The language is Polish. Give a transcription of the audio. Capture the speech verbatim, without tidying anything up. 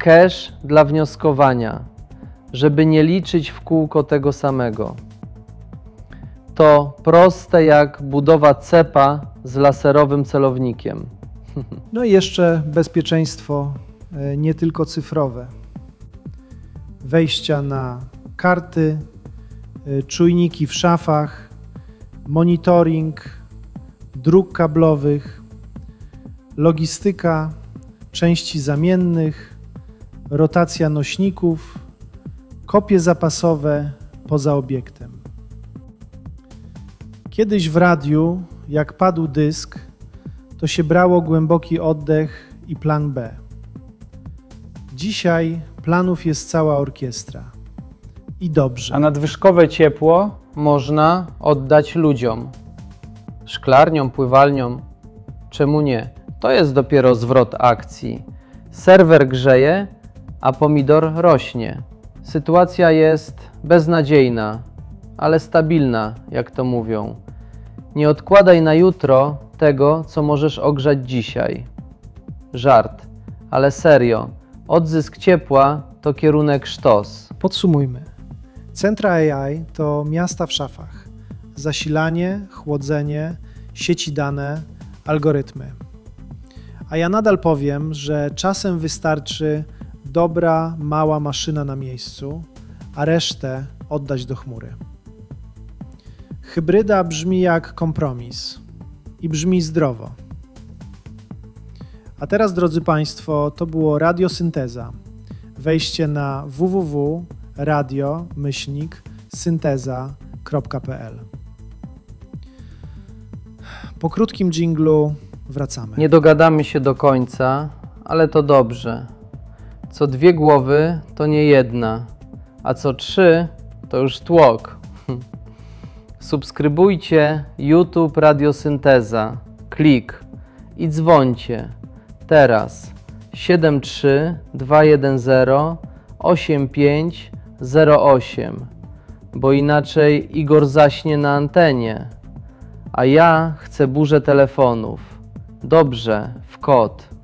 cache dla wnioskowania, żeby nie liczyć w kółko tego samego. To proste jak budowa cepa z laserowym celownikiem. No i jeszcze bezpieczeństwo nie tylko cyfrowe. Wejścia na karty, czujniki w szafach, monitoring dróg kablowych, logistyka części zamiennych, rotacja nośników, kopie zapasowe poza obiektem. Kiedyś w radiu, jak padł dysk, to się brało głęboki oddech i plan B. Dzisiaj planów jest cała orkiestra. I dobrze. A nadwyżkowe ciepło można oddać ludziom. Szklarniom, pływalniom. Czemu nie? To jest dopiero zwrot akcji. Serwer grzeje, a pomidor rośnie. Sytuacja jest beznadziejna, ale stabilna, jak to mówią. Nie odkładaj na jutro tego, co możesz ogrzać dzisiaj. Żart, ale serio. Odzysk ciepła to kierunek sztos. Podsumujmy. Centra A I to miasta w szafach. Zasilanie, chłodzenie, sieci dane, algorytmy. A ja nadal powiem, że czasem wystarczy dobra, mała maszyna na miejscu, a resztę oddać do chmury. Hybryda brzmi jak kompromis i brzmi zdrowo. A teraz, drodzy Państwo, to było Radiosynteza. Wejście na w w w kropka radio myślnik synteza kropka p l. Po krótkim dżinglu wracamy. Nie dogadamy się do końca, ale to dobrze. Co dwie głowy to nie jedna, a co trzy to już tłok. Subskrybujcie YouTube Radiosynteza, klik i dzwońcie. Teraz siedem trzy dwa jeden zero osiem pięć zero osiem, bo inaczej Igor zaśnie na antenie, a ja chcę burzę telefonów. Dobrze, w kod.